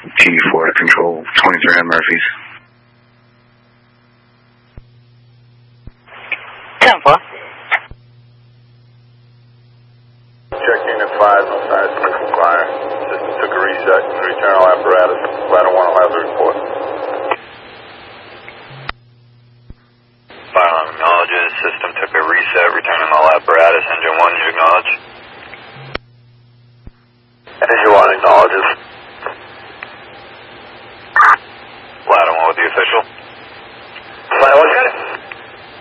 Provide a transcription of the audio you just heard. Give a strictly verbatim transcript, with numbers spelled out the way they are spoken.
T four to control twenty-three on Murphy's. ten four. Check unit five on seismic fire. System took a reset and return all apparatus. Ladder one will have the report. Fire alarm acknowledges. System took a reset. Returning all apparatus. Engine one, you acknowledge. Engine one acknowledges.